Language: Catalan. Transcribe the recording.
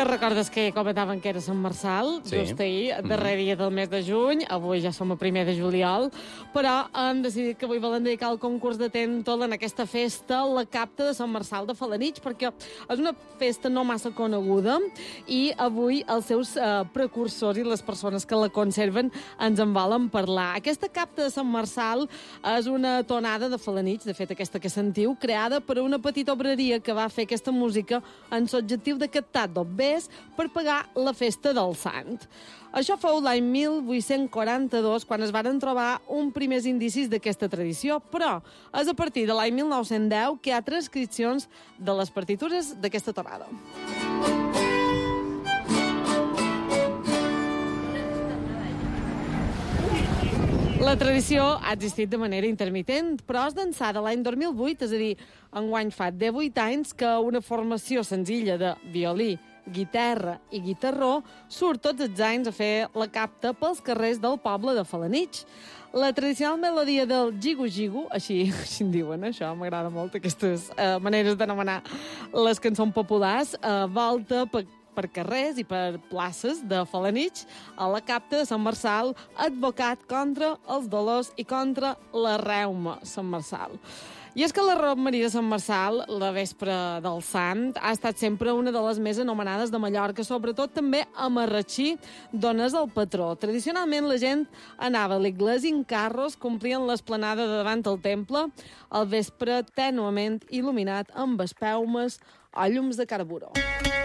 que recordes que comentaven que era Sant Marçal, just ahir, darrer dia del mes de juny, avui ja som a 1 de juliol, però hem decidit que avui volen dedicar el concurs de Tèntol en aquesta festa, la capta de Sant Marçal de Felanitx, perquè és una festa no massa coneguda i avui els seus precursors i les persones que la conserven ens en volen parlar. Aquesta capta de Sant Marçal és una tonada de Felanitx, de fet aquesta que sentiu, creada per una petita obreria que va fer aquesta música en l'objectiu de captar dobbers per pagar la festa del Sant. Això fou l'any 1842, quan es varen trobar uns primers indicis d'aquesta tradició, però és a partir de l'any 1910 que hi ha transcripcions de les partitures d'aquesta tonada. La tradició ha existit de manera intermitent, però és d'ençà de l'any 2008, és a dir, enguany fa 18 anys que una formació senzilla de violí, guitarra i guitarró surt tots els anys a fer la capta pels carrers del poble de Felanitx. La tradicional melodia del gigu-gigu, així en diuen, això m'agrada molt, aquestes maneres d'anomenar les cançons populars, volta per carrers i per places de Felanitx a la capta de Sant Marçal, advocat contra els dolors i contra la reuma Sant Marçal. I és que la romeria de Sant Marçal, la vespre del Sant, ha estat sempre una de les més anomenades de Mallorca, sobretot també a Marratxí, d'on és el patró. Tradicionalment la gent anava a l'església en carros, complien l'esplanada de davant del temple, al vespre tènuement il·luminat amb espelmes o llums de carburó.